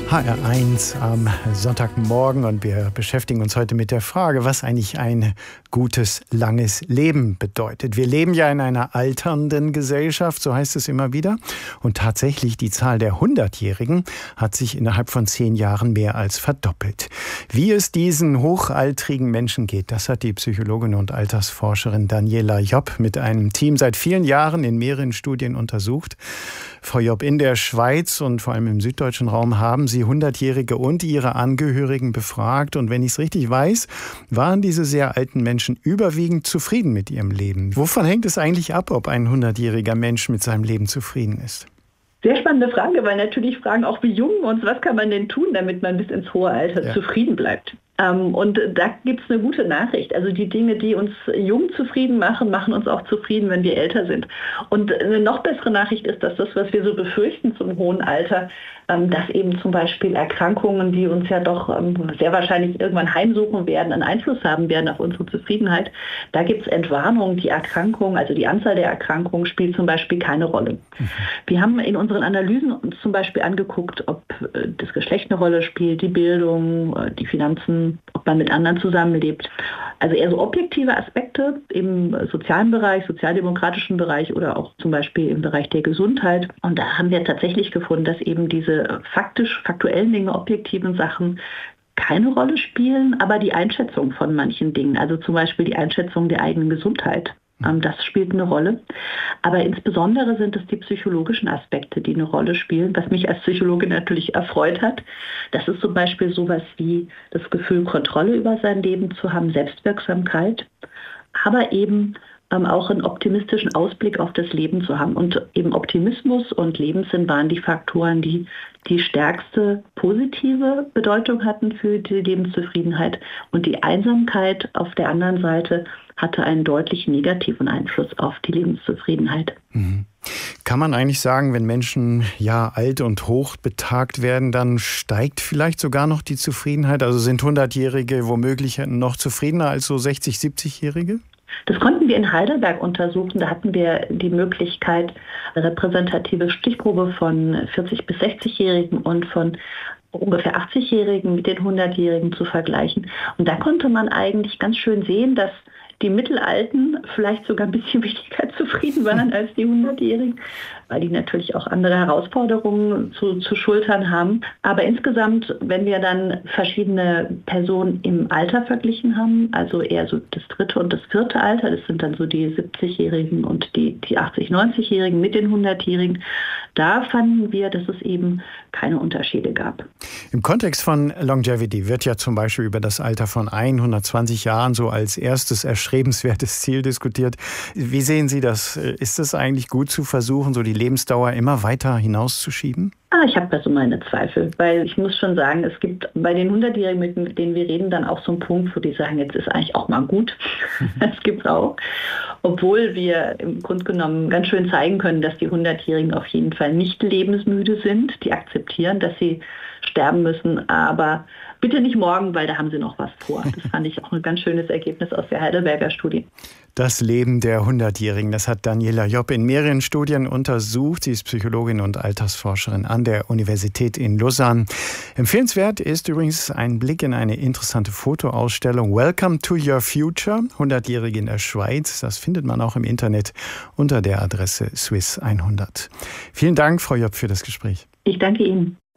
HR1 am Sonntagmorgen und wir beschäftigen uns heute mit der Frage, was eigentlich ein gutes, langes Leben bedeutet. Wir leben ja in einer alternden Gesellschaft, so heißt es immer wieder. Und tatsächlich die Zahl der 100-Jährigen hat sich innerhalb von 10 Jahren mehr als verdoppelt. Wie es diesen hochaltrigen Menschen geht, das hat die Psychologin und Altersforscherin Daniela Jopp mit einem Team seit vielen Jahren in mehreren Studien untersucht. Frau Jopp, in der Schweiz und vor allem im süddeutschen Raum haben Sie 100-Jährige und ihre Angehörigen befragt. Und wenn ich es richtig weiß, waren diese sehr alten Menschen überwiegend zufrieden mit ihrem Leben. Wovon hängt es eigentlich ab, ob ein 100-jähriger Mensch mit seinem Leben zufrieden ist? Sehr spannende Frage, weil natürlich fragen auch wir Jungen uns, was kann man denn tun, damit man bis ins hohe Alter zufrieden bleibt. Und da gibt es eine gute Nachricht. Also die Dinge, die uns jung zufrieden machen, machen uns auch zufrieden, wenn wir älter sind. Und eine noch bessere Nachricht ist, dass das, was wir so befürchten zum hohen Alter, dass eben zum Beispiel Erkrankungen, die uns ja doch sehr wahrscheinlich irgendwann heimsuchen werden, einen Einfluss haben werden auf unsere Zufriedenheit. Da gibt es Entwarnung. Die Erkrankung, also die Anzahl der Erkrankungen spielt zum Beispiel keine Rolle. Wir haben in unseren Analysen uns zum Beispiel angeguckt, ob das Geschlecht eine Rolle spielt, die Bildung, die Finanzen, ob man mit anderen zusammenlebt. Also eher so objektive Aspekte im sozialen Bereich, sozialdemokratischen Bereich oder auch zum Beispiel im Bereich der Gesundheit. Und da haben wir tatsächlich gefunden, dass eben diese faktuellen Dinge, objektiven Sachen keine Rolle spielen, aber die Einschätzung von manchen Dingen, also zum Beispiel die Einschätzung der eigenen Gesundheit, das spielt eine Rolle. Aber insbesondere sind es die psychologischen Aspekte, die eine Rolle spielen, was mich als Psychologin natürlich erfreut hat. Das ist zum Beispiel sowas wie das Gefühl, Kontrolle über sein Leben zu haben, Selbstwirksamkeit, aber eben auch einen optimistischen Ausblick auf das Leben zu haben. Und eben Optimismus und Lebenssinn waren die Faktoren, die die stärkste positive Bedeutung hatten für die Lebenszufriedenheit. Und die Einsamkeit auf der anderen Seite hatte einen deutlich negativen Einfluss auf die Lebenszufriedenheit. Kann man eigentlich sagen, wenn Menschen alt und hoch betagt werden, dann steigt vielleicht sogar noch die Zufriedenheit? Also sind 100-Jährige womöglich noch zufriedener als so 60-, 70-Jährige? Das konnten wir in Heidelberg untersuchen. Da hatten wir die Möglichkeit, eine repräsentative Stichprobe von 40- bis 60-Jährigen und von ungefähr 80-Jährigen mit den 100-Jährigen zu vergleichen. Und da konnte man eigentlich ganz schön sehen, dass die Mittelalten vielleicht sogar ein bisschen weniger zufrieden waren als die 100-Jährigen, weil die natürlich auch andere Herausforderungen zu schultern haben. Aber insgesamt, wenn wir dann verschiedene Personen im Alter verglichen haben, also eher so das 3. und das 4. Alter, das sind dann so die 70-Jährigen und die 80-, 90-Jährigen mit den 100-Jährigen, da fanden wir, dass es eben keine Unterschiede gab. Im Kontext von Longevity wird ja zum Beispiel über das Alter von 120 Jahren so als erstes erstrebenswertes Ziel diskutiert. Wie sehen Sie das? Ist es eigentlich gut zu versuchen, so die Lebensdauer immer weiter hinauszuschieben? Ich habe da so meine Zweifel, weil ich muss schon sagen, es gibt bei den 100-Jährigen, mit denen wir reden, dann auch so einen Punkt, wo die sagen, jetzt ist eigentlich auch mal gut. Das gibt's auch. Obwohl wir im Grunde genommen ganz schön zeigen können, dass die 100-Jährigen auf jeden Fall nicht lebensmüde sind. Die akzeptieren, dass sie sterben müssen, aber bitte nicht morgen, weil da haben sie noch was vor. Das fand ich auch ein ganz schönes Ergebnis aus der Heidelberger Studie. Das Leben der 100-Jährigen, das hat Daniela Jopp in mehreren Studien untersucht. Sie ist Psychologin und Altersforscherin an der Universität in Lausanne. Empfehlenswert ist übrigens ein Blick in eine interessante Fotoausstellung Welcome to Your Future, 100-Jährige in der Schweiz. Das findet man auch im Internet unter der Adresse Swiss 100. Vielen Dank, Frau Jopp, für das Gespräch. Ich danke Ihnen.